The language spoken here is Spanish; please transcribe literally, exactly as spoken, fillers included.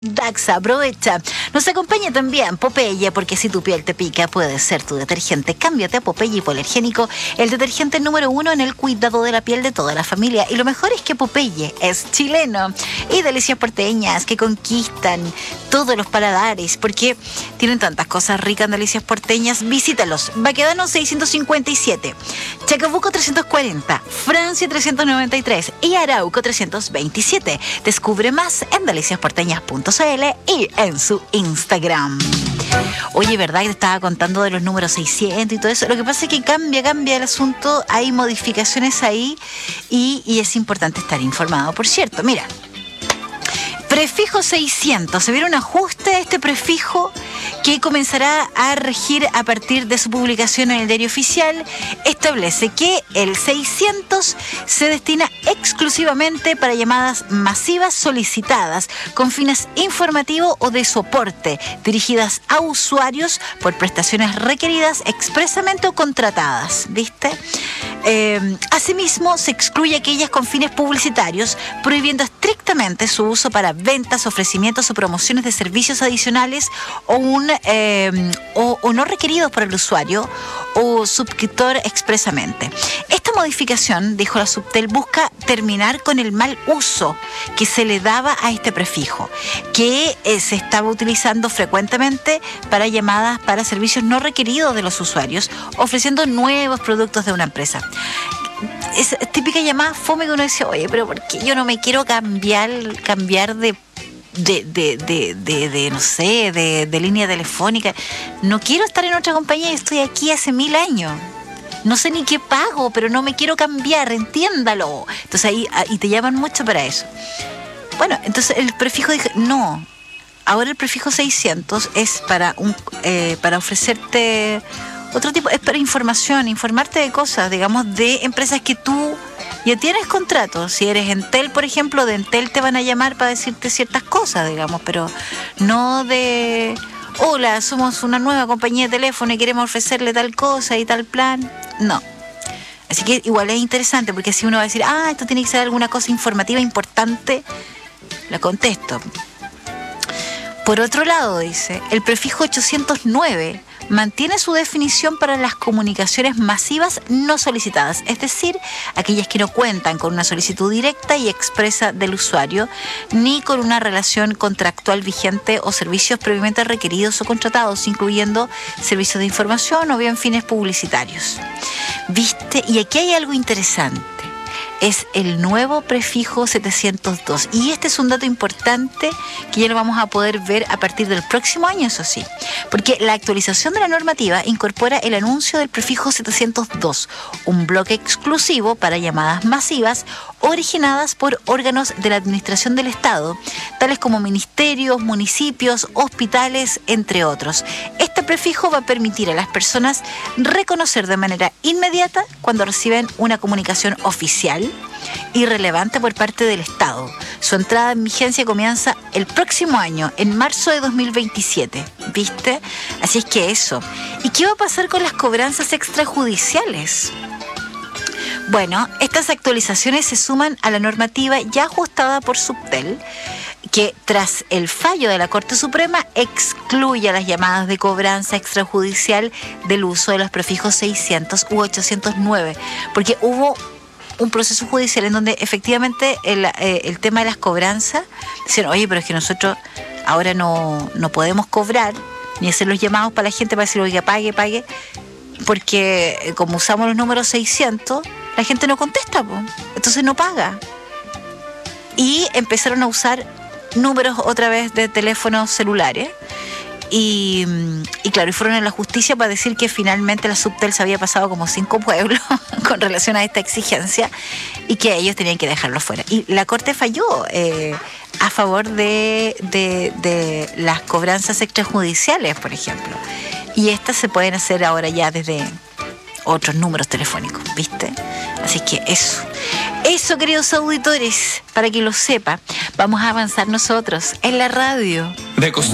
Daxa, aprovecha. Nos acompaña también Popeye, porque si tu piel te pica, puede ser tu detergente. Cámbiate a Popeye Hipoalergénico, el detergente número uno en el cuidado de la piel de toda la familia. Y lo mejor es que Popeye es chileno. Y delicias porteñas que conquistan todos los paladares, porque tienen tantas cosas ricas en delicias porteñas. Visítalos. Baquedano seiscientos cincuenta y siete, Chacabuco trescientos cuarenta, Francia trescientos noventa y tres y Arauco trescientos veintisiete. Descubre más en delicias porteñas punto c l y en su Instagram. Oye, ¿verdad que te estaba contando de los números seiscientos y todo eso? Lo que pasa es que cambia, cambia el asunto, hay modificaciones ahí y, y es importante estar informado. Por cierto, mira, prefijo seiscientos, se viene un ajuste a este prefijo que comenzará a regir a partir de su publicación en el Diario Oficial. Establece que el seiscientos se destina exclusivamente para llamadas masivas solicitadas con fines informativos o de soporte, dirigidas a usuarios por prestaciones requeridas expresamente o contratadas, ¿viste? Eh, asimismo, se excluye aquellas con fines publicitarios, prohibiendo estrictamente su uso para ventas, ofrecimientos o promociones de servicios adicionales o, un, eh, o, o no requeridos por el usuario o suscriptor expresamente. Esta modificación, dijo la Subtel, busca terminar con el mal uso que se le daba a este prefijo, que eh, se estaba utilizando frecuentemente para llamadas para servicios no requeridos de los usuarios, ofreciendo nuevos productos de una empresa. Es típica llamada fome que uno dice, oye, pero ¿por qué yo no me quiero cambiar, cambiar de, de, de, de, de, de no sé, de, de línea telefónica? No quiero estar en otra compañía y estoy aquí hace mil años. No sé ni qué pago, pero no me quiero cambiar, entiéndalo. Entonces ahí y te llaman mucho para eso. Bueno, entonces el prefijo dijo, no, ahora el prefijo seiscientos es para, un, eh, para ofrecerte... Otro tipo, es para información, informarte de cosas, digamos, de empresas que tú ya tienes contrato. Si eres Entel, por ejemplo, de Entel te van a llamar para decirte ciertas cosas, digamos, pero no de, hola, somos una nueva compañía de teléfono y queremos ofrecerle tal cosa y tal plan. No. Así que igual es interesante, porque si uno va a decir, ah, esto tiene que ser alguna cosa informativa importante, la contesto. Por otro lado, dice, el prefijo ochocientos nueve mantiene su definición para las comunicaciones masivas no solicitadas, es decir, aquellas que no cuentan con una solicitud directa y expresa del usuario, ni con una relación contractual vigente o servicios previamente requeridos o contratados, incluyendo servicios de información o bien fines publicitarios. ¿Viste? Y aquí hay algo interesante. Es el nuevo prefijo setecientos dos. Y este es un dato importante que ya lo vamos a poder ver a partir del próximo año, eso sí. Porque la actualización de la normativa incorpora el anuncio del prefijo setecientos dos, un bloque exclusivo para llamadas masivas originadas por órganos de la administración del Estado, tales como ministerios, municipios, hospitales, entre otros. Este prefijo va a permitir a las personas reconocer de manera inmediata cuando reciben una comunicación oficial y relevante por parte del Estado. Su entrada en vigencia comienza el próximo año, en marzo de dos mil veintisiete, ¿viste? Así es que eso. ¿Y qué va a pasar con las cobranzas extrajudiciales? Bueno, estas actualizaciones se suman a la normativa ya ajustada por Subtel, que tras el fallo de la Corte Suprema excluye a las llamadas de cobranza extrajudicial del uso de los prefijos seiscientos u ochocientos nueve, porque hubo un proceso judicial en donde efectivamente el, eh, el tema de las cobranzas, dicen, oye, pero es que nosotros ahora no, no podemos cobrar ni hacer los llamados para la gente para decir, oiga, pague, pague, porque eh, como usamos los números seiscientos, la gente no contesta, po, entonces no paga. Y empezaron a usar números otra vez de teléfonos celulares. Y, y claro, y fueron a la justicia para decir que finalmente la Subtel se había pasado como cinco pueblos con relación a esta exigencia y que ellos tenían que dejarlo fuera. Y la Corte falló eh, a favor de, de, de las cobranzas extrajudiciales, por ejemplo. Y estas se pueden hacer ahora ya desde otros números telefónicos, ¿viste? Así que eso. Eso, queridos auditores, para que lo sepa, vamos a avanzar nosotros en la radio. De